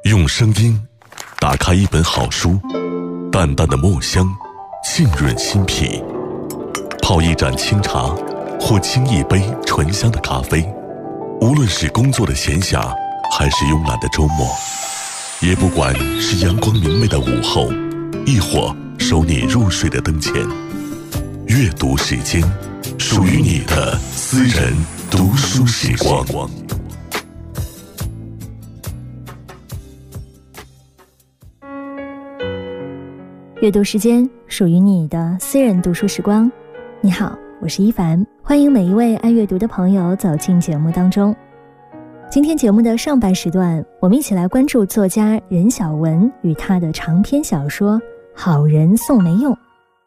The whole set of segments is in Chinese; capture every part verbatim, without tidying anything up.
用声音打开一本好书，淡淡的墨香浸润心脾，泡一盏清茶或沏一杯醇香的咖啡，无论是工作的闲暇还是慵懒的周末，也不管是阳光明媚的午后，亦或收你入睡的灯前，阅读时间，属于你的私人读书时光。 阅读时间，属于你的私人读书时光。你好，我是一凡，欢迎每一位爱阅读的朋友走进节目当中。今天节目的上半时段，我们一起来关注作家任晓雯与她的长篇小说《好人宋梅用》。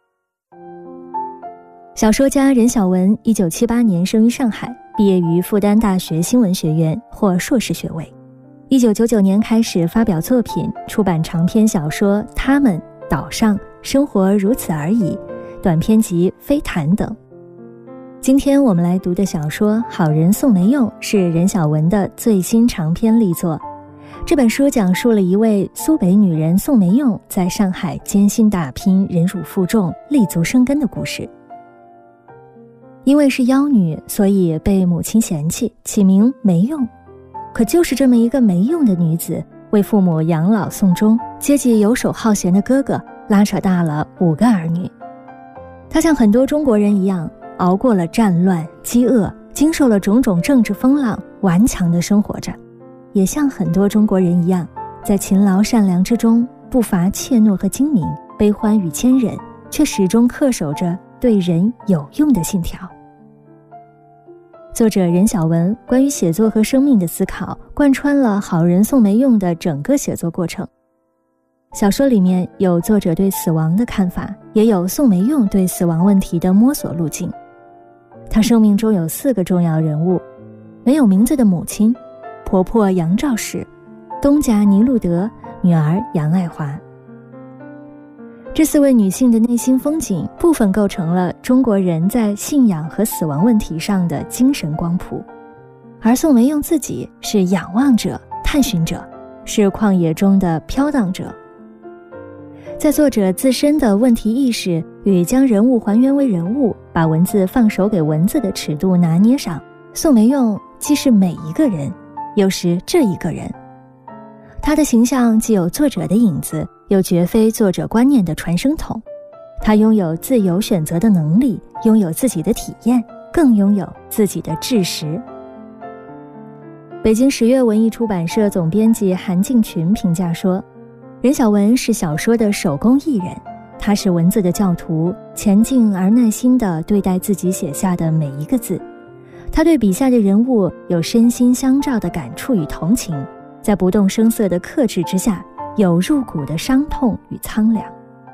小说家任晓雯一九七八年生于上海，毕业于复旦大学新闻学院，获硕士学位。一九九九年开始发表作品，出版长篇小说《他们》、《岛上》、《生活如此而已》、短篇集《飞谈》等。今天我们来读的小说《好人宋梅用》是任晓雯的最新长篇力作。这本书讲述了一位苏北女人宋梅用在上海艰辛打拼、忍辱负重、立足生根的故事。因为是妖女，所以被母亲嫌弃，起名梅用。可就是这么一个没用的女子，为父母养老送终，接济游手好闲的哥哥，拉扯大了五个儿女。她像很多中国人一样，熬过了战乱、饥饿，经受了种种政治风浪，顽强地生活着。也像很多中国人一样，在勤劳善良之中，不乏怯懦和精明，悲欢与坚忍，却始终恪守着对人有用的信条。作者任晓雯关于写作和生命的思考，贯穿了好人宋梅用的整个写作过程。小说里面有作者对死亡的看法，也有宋梅用对死亡问题的摸索路径。她生命中有四个重要人物：没有名字的母亲、婆婆杨兆氏、东家尼路德、女儿杨爱华。这四位女性的内心风景，部分构成了中国人在信仰和死亡问题上的精神光谱。而宋梅用自己是仰望者、探寻者，是旷野中的飘荡者。在作者自身的问题意识与将人物还原为人物，把文字放手给文字的尺度拿捏上，宋梅用既是每一个人，又是这一个人。她的形象既有作者的影子，又绝非作者观念的传声筒。她拥有自由选择的能力，拥有自己的体验，更拥有自己的知识。北京十月文艺出版社总编辑韩静群评价说，任晓雯是小说的手工艺人，她是文字的教徒，前进而耐心地对待自己写下的每一个字。她对笔下的人物有身心相照的感触与同情，在不动声色的克制之下，有入骨的伤痛与苍凉。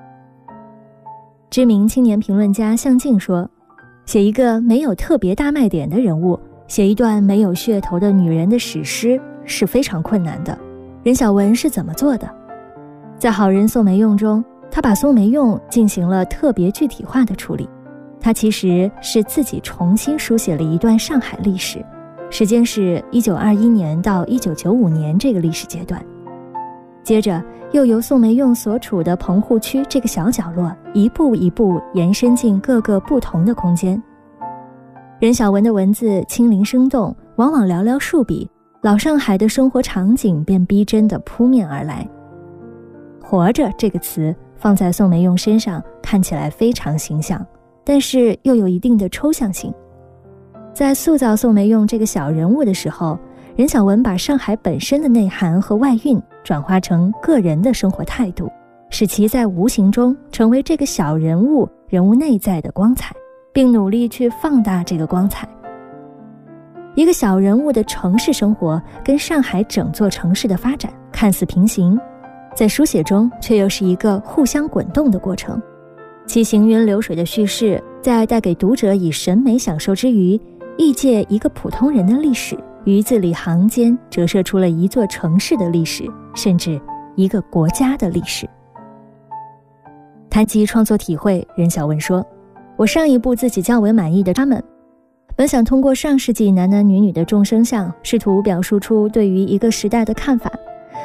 知名青年评论家向静说，写一个没有特别大卖点的人物，写一段没有噱头的女人的史诗是非常困难的。任晓雯是怎么做的？在好人宋梅用中，她把宋梅用进行了特别具体化的处理。她其实是自己重新书写了一段上海历史，时间是一九二一年到一九九五年这个历史阶段。接着又由宋梅用所处的棚户区这个小角落一步一步延伸进各个不同的空间。任晓雯的文字轻灵生动，往往寥寥数笔，老上海的生活场景便逼真地扑面而来。活着这个词放在宋梅用身上看起来非常形象，但是又有一定的抽象性。在塑造宋梅用这个小人物的时候，任晓雯把上海本身的内涵和外蕴转化成个人的生活态度，使其在无形中成为这个小人物人物内在的光彩，并努力去放大这个光彩。一个小人物的城市生活跟上海整座城市的发展看似平行，在书写中却又是一个互相滚动的过程。其行云流水的叙事，在带给读者以审美享受之余，亦借一个普通人的历史于字里行间折射出了一座城市的历史，甚至一个国家的历史。谈及创作体会，任晓雯说，我上一部自己较为满意的《他们》，本想通过上世纪男男女女的众生相，试图表述出对于一个时代的看法，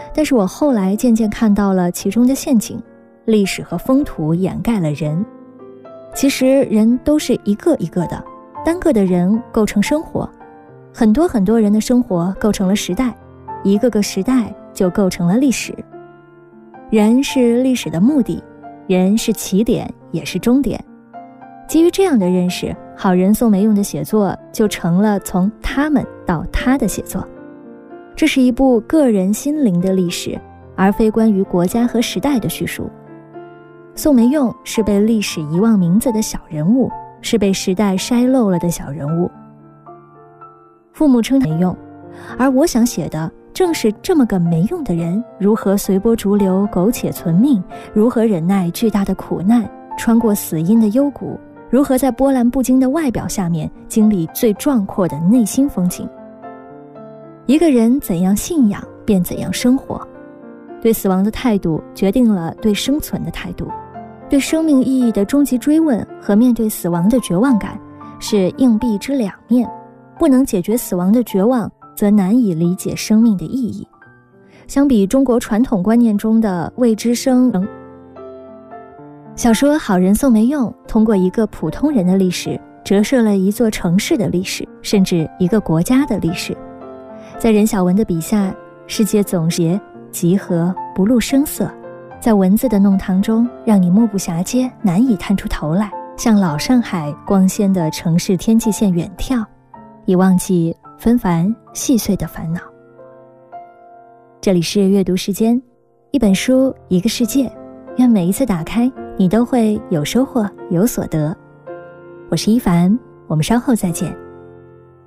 但是我后来渐渐看到了其中的陷阱，历史和风土掩盖了人。其实人都是一个一个的，单个的人构成生活，很多很多人的生活构成了时代，一个个时代就构成了历史。人是历史的目的，人是起点也是终点。基于这样的认识，好人宋梅用的写作就成了从他们到他的写作。这是一部个人心灵的历史，而非关于国家和时代的叙述。宋梅用是被历史遗忘名字的小人物，是被时代筛漏了的小人物。父母称没用，而我想写的正是这么个没用的人，如何随波逐流苟且存命，如何忍耐巨大的苦难，穿过死荫的幽谷，如何在波澜不惊的外表下面经历最壮阔的内心风景。一个人怎样信仰便怎样生活，对死亡的态度决定了对生存的态度。对生命意义的终极追问和面对死亡的绝望感是硬币之两面，不能解决死亡的绝望，则难以理解生命的意义。相比中国传统观念中的未知生，小说《好人宋梅用》通过一个普通人的历史，折射了一座城市的历史，甚至一个国家的历史。在任晓雯的笔下，世界总结集合，不露声色，在文字的弄堂中让你目不暇接，难以探出头来，向老上海光鲜的城市天际线远眺，以忘记纷繁细碎的烦恼。这里是阅读时间，一本书一个世界，愿每一次打开你都会有收获有所得。我是一凡，我们稍后再见。